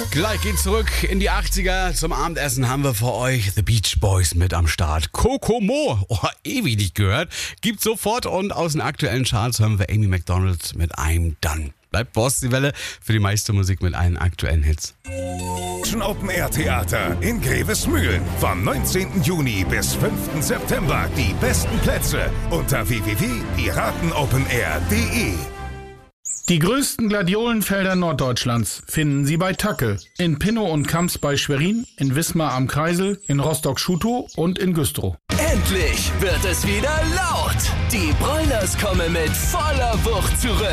Gleich geht's zurück in die 80er. Zum Abendessen haben wir für euch The Beach Boys mit am Start. Kokomo, ewig nicht gehört. Gibt's sofort und aus den aktuellen Charts hören wir Amy Macdonald mit I'm Done. Bleibt bei uns die Welle für die meiste Musik mit allen aktuellen Hits. Open Air Theater in Grevesmühlen. Vom 19. Juni bis 5. September die besten Plätze unter www.piratenopenair.de. Die größten Gladiolenfelder Norddeutschlands finden Sie bei Tacke. In Pinnow und Kamps bei Schwerin, in Wismar am Kreisel, in Rostock-Schutow und in Güstrow. Endlich wird es wieder laut. Die Broilers kommen mit voller Wucht zurück.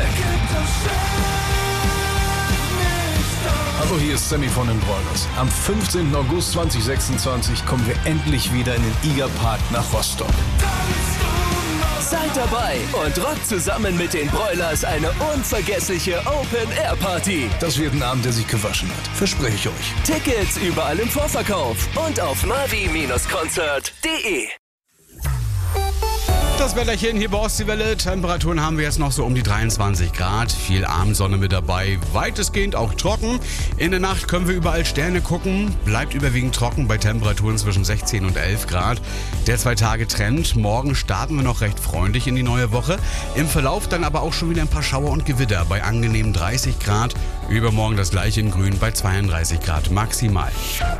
Hallo, hier ist Sammy von den Broilers. Am 15. August 2026 kommen wir endlich wieder in den Igerpark nach Rostock. Seid dabei und rockt zusammen mit den Broilers eine unvergessliche Open-Air-Party. Das wird ein Abend, der sich gewaschen hat. Verspreche ich euch. Tickets überall im Vorverkauf und auf mavi-konzert.de. Das Wetterchen hier bei Ostseewelle. Temperaturen haben wir jetzt noch so um die 23 Grad. Viel Abendsonne mit dabei. Weitestgehend auch trocken. In der Nacht können wir überall Sterne gucken. Bleibt überwiegend trocken bei Temperaturen zwischen 16 und 11 Grad. Der 2-Tage-Trend. Morgen starten wir noch recht freundlich in die neue Woche. Im Verlauf dann aber auch schon wieder ein paar Schauer und Gewitter bei angenehmen 30 Grad. Übermorgen das gleiche in Grün bei 32 Grad maximal.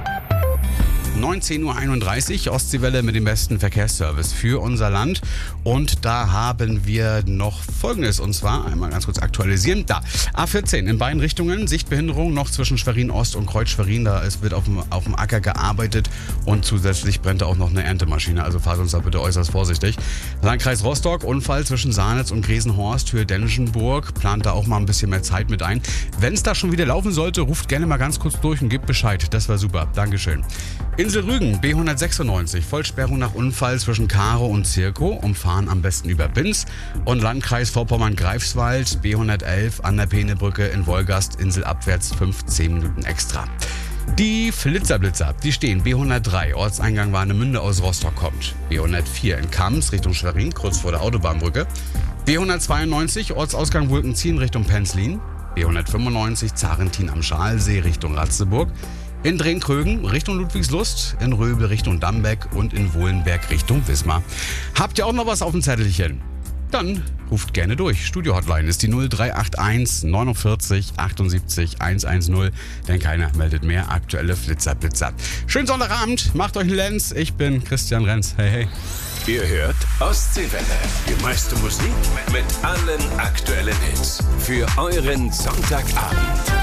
19.31 Uhr, Ostseewelle mit dem besten Verkehrsservice für unser Land. Und da haben wir noch Folgendes, und zwar einmal ganz kurz aktualisieren. Da, A14 in beiden Richtungen, Sichtbehinderung noch zwischen Schwerin Ost und Kreuz Schwerin. Da wird auf dem Acker gearbeitet und zusätzlich brennt da auch noch eine Erntemaschine. Also fahrt uns da bitte äußerst vorsichtig. Landkreis Rostock, Unfall zwischen Sahnitz und Gresenhorst, Höhe Denschenburg. Plant da auch mal ein bisschen mehr Zeit mit ein. Wenn es da schon wieder laufen sollte, ruft gerne mal ganz kurz durch und gebt Bescheid. Das war super. Dankeschön. Insel Rügen, B196, Vollsperrung nach Unfall zwischen Karo und Zirkow, umfahren am besten über Binz. Und Landkreis Vorpommern-Greifswald, B111 an der Peenebrücke in Wolgast, inselabwärts 15 Minuten extra. Die Flitzerblitzer, die stehen B103, Ortseingang Warnemünde aus Rostock kommt. B104 in Kamms Richtung Schwerin, kurz vor der Autobahnbrücke. B192, Ortsausgang Wulkenziehen Richtung Penzlin. B195, Zarentin am Schalsee Richtung Ratzeburg. In Drehkrögen Richtung Ludwigslust, in Röbel Richtung Dambeck und in Wohlenberg Richtung Wismar. Habt ihr auch noch was auf dem Zettelchen? Dann ruft gerne durch. Studio-Hotline ist die 0381 49 78 110, denn keiner meldet mehr. Aktuelle Flitzerblitzer. Schönen Sonntagabend, macht euch einen Lenz. Ich bin Christian Renz. Hey, hey. Ihr hört Ostseewelle. Die meiste Musik mit allen aktuellen Hits. Für euren Sonntagabend.